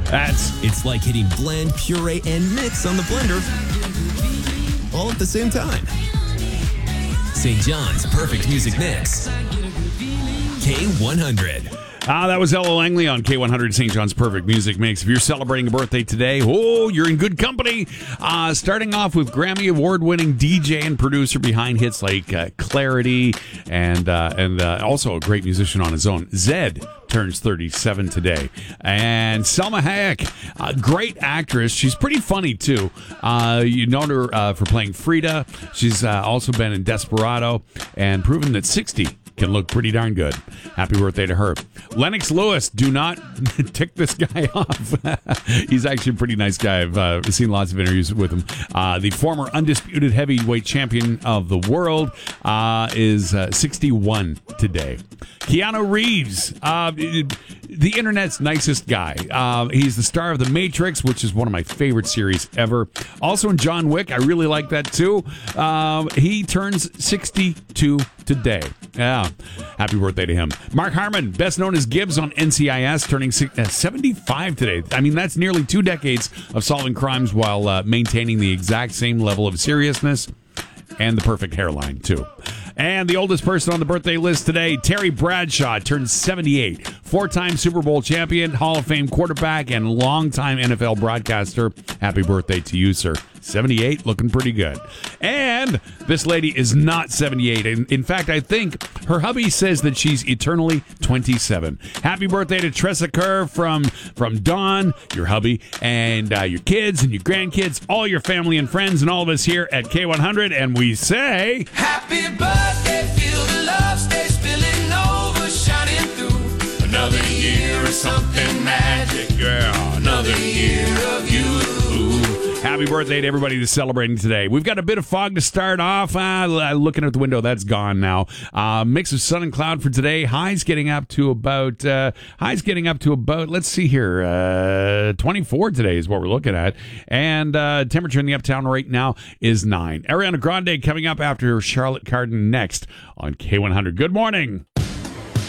It's like hitting blend, puree, and mix on the blender all at the same time. St. John's Perfect Music Mix. K100. That was Ella Langley on K100 St. John's Perfect Music Mix. If you're celebrating a birthday today, you're in good company. Starting off with Grammy Award-winning DJ and producer behind hits like Clarity and also a great musician on his own. Zedd turns 37 today. And Salma Hayek, a great actress. She's pretty funny, too. You know her for playing Frida. She's also been in Desperado and proven that 60 can look pretty darn good. Happy birthday to her. Lennox Lewis, do not tick this guy off. He's actually a pretty nice guy. I've seen lots of interviews with him. The former undisputed heavyweight champion of the world is 61 today. Keanu Reeves, the internet's nicest guy. He's the star of The Matrix, which is one of my favorite series ever. Also in John Wick, I really like that too. He turns 62 today. Yeah, happy birthday to him. Mark Harmon, best known as Gibbs on NCIS, turning 75 today. I mean, that's nearly 2 decades of solving crimes while maintaining the exact same level of seriousness and the perfect hairline, too. And the oldest person on the birthday list today, Terry Bradshaw, turns 78. 4-time Super Bowl champion, Hall of Fame quarterback, and longtime NFL broadcaster. Happy birthday to you, sir. 78, looking pretty good. And this lady is not 78. In fact, I think her hubby says that she's eternally 27. Happy birthday to Tressa Kerr from Dawn, your hubby, and your kids and your grandkids, all your family and friends, and all of us here at K100. And we say, happy birthday, feel the love, stay spilling over, shining through. Another year of something magic, yeah, another year of you. Happy birthday to everybody that's celebrating today. We've got a bit of fog to start off. Looking at the window, that's gone now. Mix of sun and cloud for today. Highs getting up to about, let's see here, 24 today is what we're looking at. And temperature in the uptown right now is 9. Ariana Grande coming up after Charlotte Cardin next on K100. Good morning.